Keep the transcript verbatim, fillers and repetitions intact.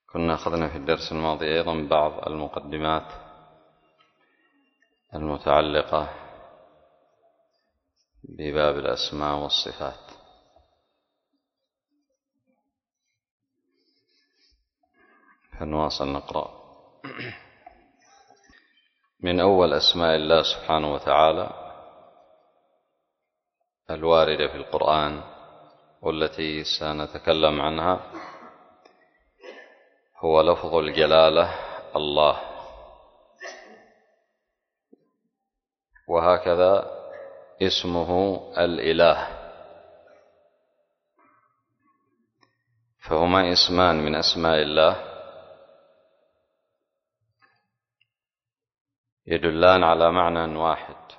كنا أخذنا في الدرس الماضي أيضا بعض المقدمات المتعلقة بباب الأسماء والصفات. فنواصل نقرأ من أول أسماء الله سبحانه وتعالى الواردة في القرآن والتي سنتكلم عنها هو لفظ الجلالة الله، وهكذا اسمه الإله، فهما اسمان من أسماء الله يدلان على معنى واحد